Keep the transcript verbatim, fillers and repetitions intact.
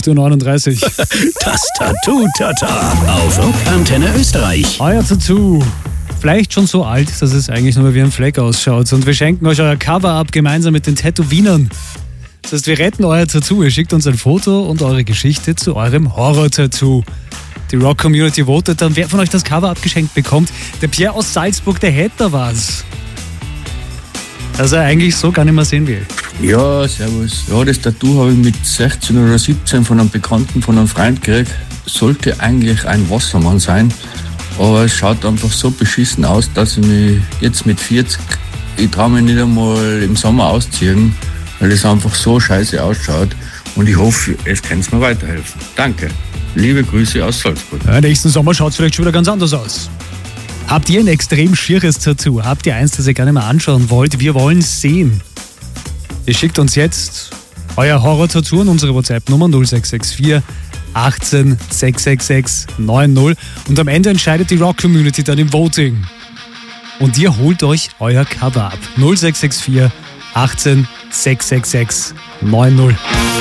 acht Uhr neununddreißig. Das Tattoo-Tata auf Rockantenne Österreich. Euer Tattoo. Vielleicht schon so alt, dass es eigentlich nur wie ein Fleck ausschaut. Und wir schenken euch euer Cover-Up gemeinsam mit den Tätowienern. Das heißt, wir retten euer Tattoo. Ihr schickt uns ein Foto und eure Geschichte zu eurem Horror-Tattoo. Die Rock-Community votet dann, wer von euch das Cover abgeschenkt bekommt. Der Pierre aus Salzburg, der hätte da was. Das er eigentlich so gar nicht mehr sehen will. Ja, servus. Ja, das Tattoo habe ich mit sechzehn oder siebzehn von einem Bekannten, von einem Freund gekriegt. Sollte eigentlich ein Wassermann sein, aber es schaut einfach so beschissen aus, dass ich mich jetzt mit vierzig, ich traue mich nicht einmal im Sommer ausziehen, weil es einfach so scheiße ausschaut. Und ich hoffe, es kann mir weiterhelfen. Danke. Liebe Grüße aus Salzburg. Ja, nächsten Sommer schaut es vielleicht schon wieder ganz anders aus. Habt ihr ein extrem schieres Tattoo? Habt ihr eins, das ihr gerne mal anschauen wollt? Wir wollen es sehen. Ihr schickt uns jetzt euer Horror-Tattoo an unsere WhatsApp-Nummer null sechs sechs vier achtzehn sechs sechs sechs neun null und am Ende entscheidet die Rock-Community dann im Voting. Und ihr holt euch euer Cover ab. null sechs sechs vier achtzehn sechs sechs sechs neun null.